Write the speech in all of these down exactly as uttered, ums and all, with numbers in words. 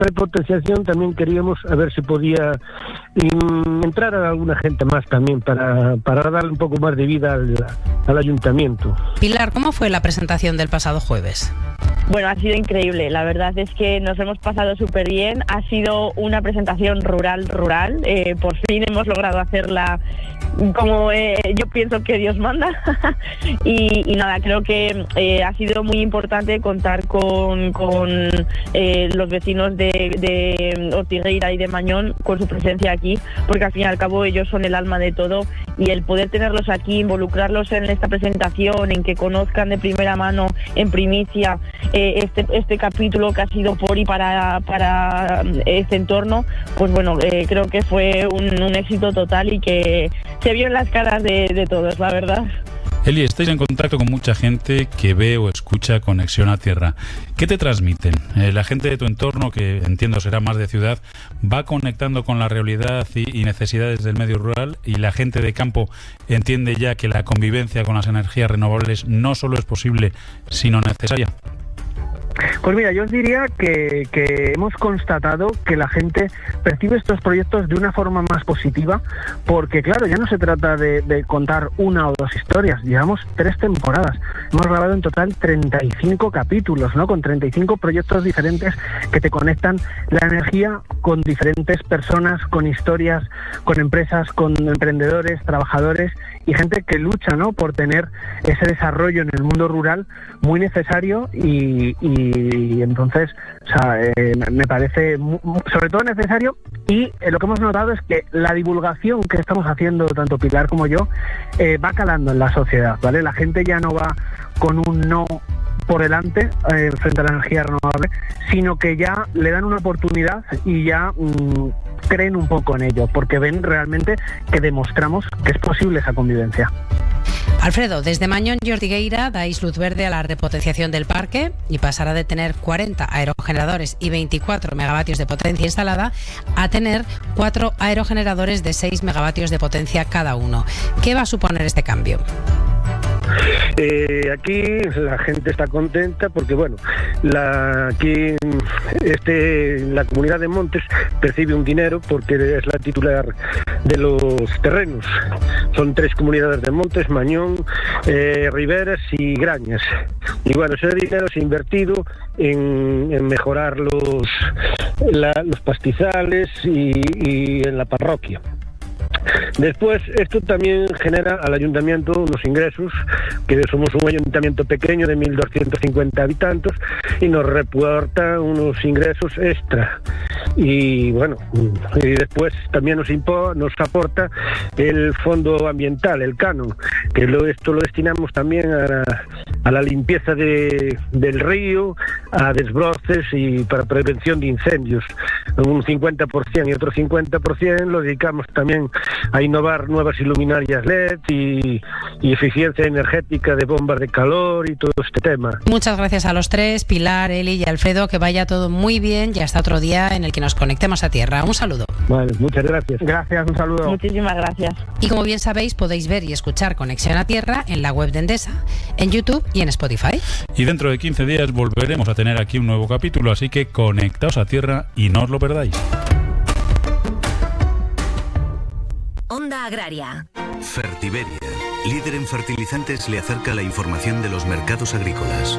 repotenciación también queríamos a ver si podía in, entrar a alguna gente más también para, para darle un poco más de vida al, al ayuntamiento. Pilar, ¿cómo fue la presentación del pasado jueves? Bueno, ha sido increíble, la verdad es que nos hemos pasado súper bien, ha sido una presentación rural, rural, eh, por fin hemos logrado hacerla como eh, yo pienso que Dios manda y, y nada, creo que eh, ha sido muy importante contar con, con eh, los vecinos de, de Ortigueira y de Mañón con su presencia aquí, porque al fin y al cabo ellos son el alma de todo y el poder tenerlos aquí, involucrarlos en esta presentación, en que conozcan de primera mano, en primicia, eh, este, este capítulo que ha sido por y para, para este entorno, pues bueno, eh, creo que fue un, un éxito total y que se vio en las caras de, de todos, la verdad. Eli, estáis en contacto con mucha gente que ve o escucha Conexión a Tierra. ¿Qué te transmiten? Eh, la gente de tu entorno, que entiendo será más de ciudad, va conectando con la realidad y, y necesidades del medio rural, y la gente de campo entiende ya que la convivencia con las energías renovables no solo es posible, sino necesaria. Pues mira, yo os diría que, que hemos constatado que la gente percibe estos proyectos de una forma más positiva, porque claro, ya no se trata de, de contar una o dos historias, llevamos tres temporadas, hemos grabado en total treinta y cinco capítulos, ¿no? Con treinta y cinco proyectos diferentes que te conectan la energía con diferentes personas, con historias, con empresas, con emprendedores, trabajadores y gente que lucha, ¿no?, por tener ese desarrollo en el mundo rural muy necesario y, y entonces, o sea, eh, me parece muy, sobre todo necesario, y eh, lo que hemos notado es que la divulgación que estamos haciendo tanto Pilar como yo eh, va calando en la sociedad, ¿vale? La gente ya no va con un no por delante eh, frente a la energía renovable, sino que ya le dan una oportunidad y ya mmm, creen un poco en ello, porque ven realmente que demostramos que es posible esa convivencia. Alfredo, desde Mañón y Ortigueira dais luz verde a la repotenciación del parque y pasará de tener cuarenta aerogeneradores y veinticuatro megavatios de potencia instalada a tener cuatro aerogeneradores de seis megavatios de potencia cada uno. ¿Qué va a suponer este cambio? Eh, aquí la gente está contenta porque bueno, la, aquí este, la comunidad de Montes percibe un dinero porque es la titular de los terrenos. Son tres comunidades de Montes: Mañón, eh, Riberas y Grañas. Y bueno, ese dinero se ha invertido en, en mejorar los, la, los pastizales y, y en la parroquia. Después, esto también genera al ayuntamiento unos ingresos, que somos un ayuntamiento pequeño de mil doscientos cincuenta habitantes, y nos reporta unos ingresos extra. Y bueno, y después también nos, impo, nos aporta el fondo ambiental, el canon, que lo, esto lo destinamos también a la, a la limpieza de, del río, a desbroces y para prevención de incendios. Un cincuenta por ciento y otro cincuenta por ciento lo dedicamos también a innovar nuevas iluminarias L E D y, y eficiencia energética de bombas de calor y todo este tema. Muchas gracias a los tres, Pilar, Eli y Alfredo, que vaya todo muy bien y hasta otro día en el que nos conectemos a tierra. Un saludo. Vale, muchas gracias. Gracias, un saludo. Muchísimas gracias. Y como bien sabéis, podéis ver y escuchar Conexión a Tierra en la web de Endesa, en YouTube y en Spotify. Y dentro de quince días volveremos a tener aquí un nuevo capítulo, así que conectaos a tierra y no os lo perdáis. Onda Agraria. Fertiberia, líder en fertilizantes, le acerca la información de los mercados agrícolas.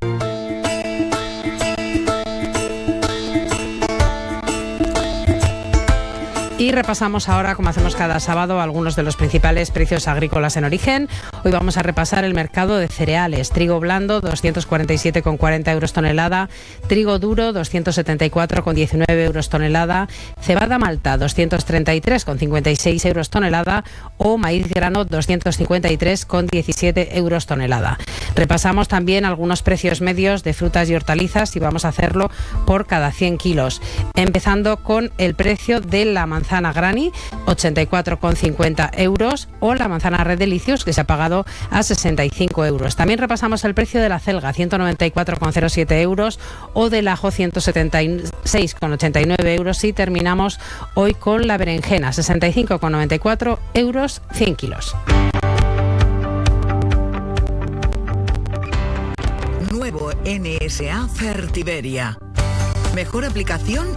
Y repasamos ahora, como hacemos cada sábado, algunos de los principales precios agrícolas en origen. Hoy vamos a repasar el mercado de cereales. Trigo blando, doscientos cuarenta y siete con cuarenta euros tonelada. Trigo duro, doscientos setenta y cuatro con diecinueve euros tonelada. Cebada malta, doscientos treinta y tres con cincuenta y seis euros tonelada. O maíz grano, doscientos cincuenta y tres con diecisiete euros tonelada. Repasamos también algunos precios medios de frutas y hortalizas y vamos a hacerlo por cada cien kilos. Empezando con el precio de la manzana Granny, ochenta y cuatro con cincuenta euros, o la manzana Red Delicios, que se ha pagado a sesenta y cinco euros. También repasamos el precio de la celga, ciento noventa y cuatro con cero siete euros, o del ajo, ciento setenta y seis con ochenta y nueve euros, y terminamos hoy con la berenjena, sesenta y cinco con noventa y cuatro euros, cien kilos. Nuevo N S A Fertiberia. Mejor aplicación